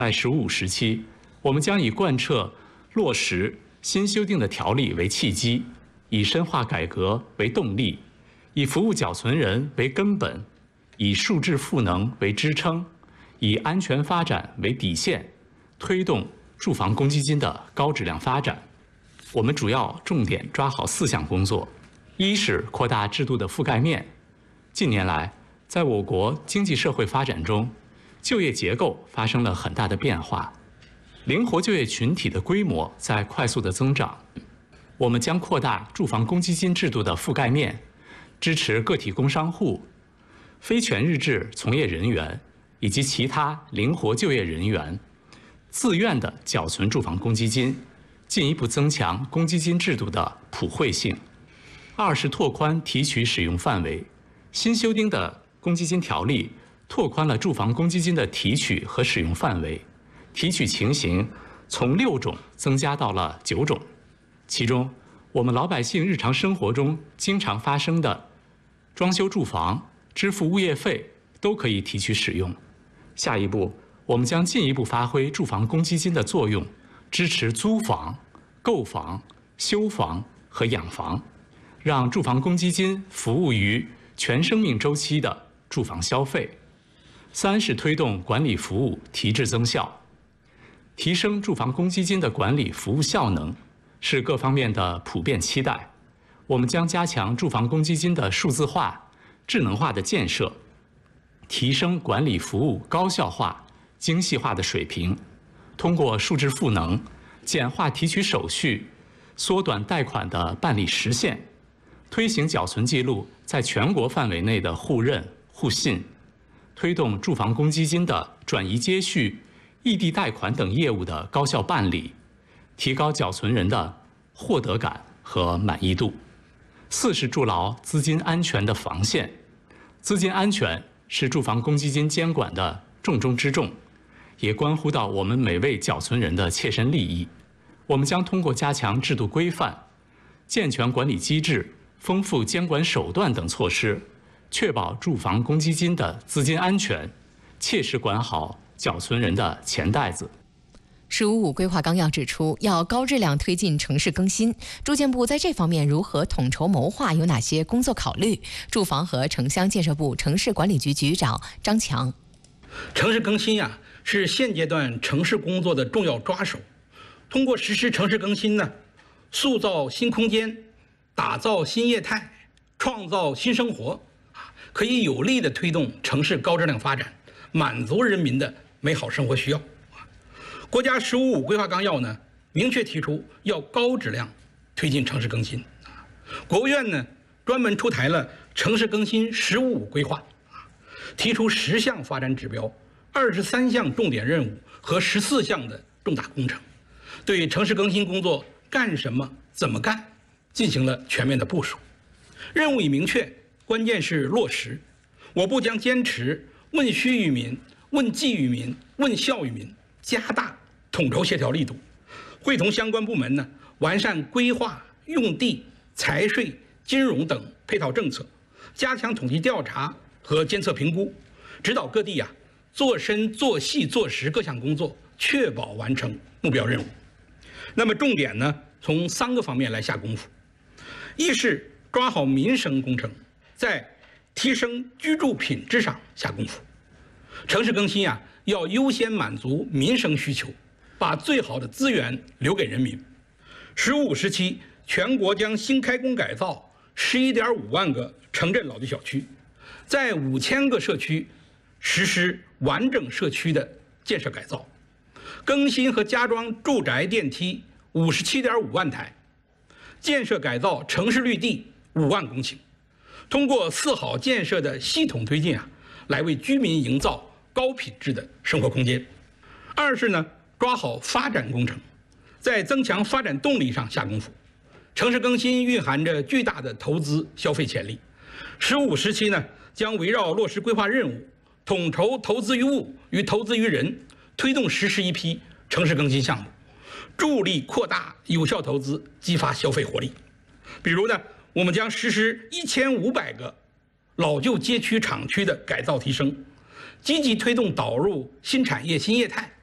在“十五”时期，我们将以贯彻落实新修订的条例为契机，以深化改革为动力，以服务缴存人为根本，以数质赋能为支撑，以安全发展为底线，推动住房公积金的高质量发展。我们主要重点抓好4项工作：一是扩大制度的覆盖面。近年来，在我国经济社会发展中，就业结构发生了很大的变化，灵活就业群体的规模在快速的增长。我们将扩大住房公积金制度的覆盖面，支持个体工商户、非全日制从业人员以及其他灵活就业人员自愿的缴存住房公积金，进一步增强公积金制度的普惠性。二是拓宽提取使用范围。新修订的公积金条例拓宽了住房公积金的提取和使用范围，提取情形从6种增加到了9种。其中，我们老百姓日常生活中经常发生的装修住房、支付物业费都可以提取使用。下一步，我们将进一步发挥住房公积金的作用，支持租房、购房、修房和养房，让住房公积金服务于全生命周期的住房消费。三是推动管理服务提质增效，提升住房公积金的管理服务效能，是各方面的普遍期待。我们将加强住房公积金的数字化、智能化的建设，提升管理服务高效化、精细化的水平，通过数质赋能，简化提取手续，缩短贷款的办理时限，推行缴存记录在全国范围内的互认互信，推动住房公积金的转移接续、异地贷款等业务的高效办理，提高缴存人的获得感和满意度。四是筑牢资金安全的防线。资金安全是住房公积金监管的重中之重，也关乎到我们每位缴存人的切身利益。我们将通过加强制度规范、健全管理机制、丰富监管手段等措施，确保住房公积金的资金安全，切实管好缴存人的钱袋子。 “15+5”规划纲要指出，要高质量推进城市更新。住建部在这方面如何统筹谋划，有哪些工作考虑？住房和城乡建设部城市管理局局长张强： 城市更新是现阶段城市工作的重要抓手。通过实施城市更新塑造新空间，打造新业态，创造新生活，可以有力地推动城市高质量发展，满足人民的美好生活需要。国家“15+5”规划纲要明确提出要高质量推进城市更新。国务院专门出台了城市更新“15+5”规划，提出10项发展指标、23项重点任务和14项的重大工程，对城市更新工作干什么、怎么干进行了全面的部署。任务已明确，关键是落实。我部将坚持问需于民、问计于民、问效于民，加大统筹协调力度，会同相关部门完善规划、用地、财税、金融等配套政策，加强统计调查和监测评估，指导各地做深、做细、做实各项工作，确保完成目标任务。那么重点从3个方面来下功夫：一是抓好民生工程，在提升居住品质上下功夫。城市更新要优先满足民生需求，把最好的资源留给人民。“15+5”时期，全国将新开工改造11.5万个城镇老旧小区，在5000个社区实施完整社区的建设改造，更新和加装住宅电梯57.5万台，建设改造城市绿地5万公顷。通过4好建设的系统推进来为居民营造高品质的生活空间。二是抓好发展工程，在增强发展动力上下功夫。城市更新蕴含着巨大的投资消费潜力。“15+5”时期将围绕落实规划任务，统筹投资于物与投资于人，推动实施一批城市更新项目，助力扩大有效投资，激发消费活力。比如我们将实施1500个老旧街区厂区的改造提升，积极推动导入新产业新业态，